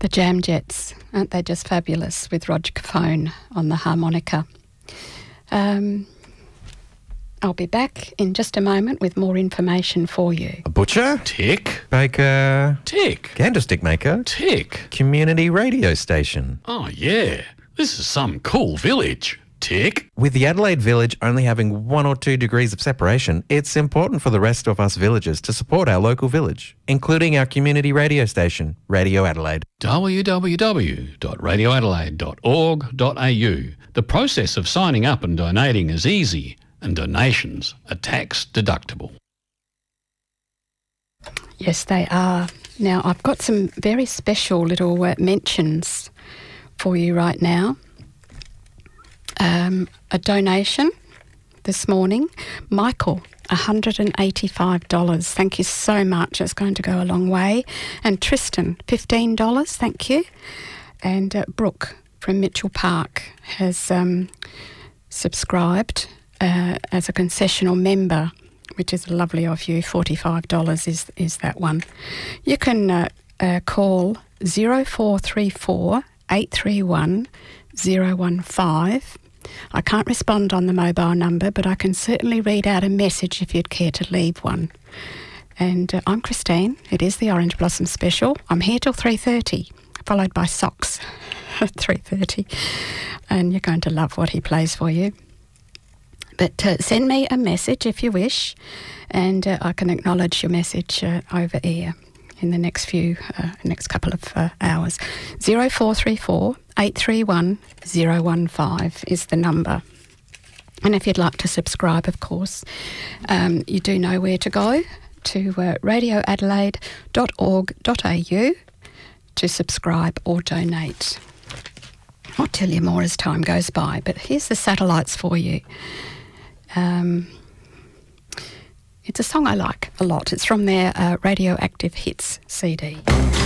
The Jam Jets, aren't they just fabulous, with Roger Cafone on the harmonica. I'll be back in just a moment with more information for you. A butcher? Tick. Baker? Tick. Candlestick maker? Tick. Community radio station? Oh, yeah. This is some cool village. Tick. With the Adelaide village only having 1 or 2 degrees of separation, it's important for the rest of us villagers to support our local village, including our community radio station, Radio Adelaide. www.radioadelaide.org.au. The process of signing up and donating is easy, and donations are tax deductible. Yes, they are. Now, I've got some very special little mentions for you right now. A donation this morning. Michael, $185. Thank you so much. It's going to go a long way. And Tristan, $15. Thank you. And Brooke from Mitchell Park has subscribed as a concessional member, which is lovely of you. $45 is that one. You can call 0434 831 015. I can't respond on the mobile number, but I can certainly read out a message if you'd care to leave one. And I'm Christine. It is the Orange Blossom Special. I'm here till 3:30, followed by Socks at 3:30. And you're going to love what he plays for you. But send me a message if you wish, and I can acknowledge your message over air in the next couple of hours. 0434 831 015 is the number. And if you'd like to subscribe, of course, you do know where to go, to radioadelaide.org.au to subscribe or donate. I'll tell you more as time goes by, but here's the satellites for you. It's a song I like a lot. It's from their Radioactive Hits CD.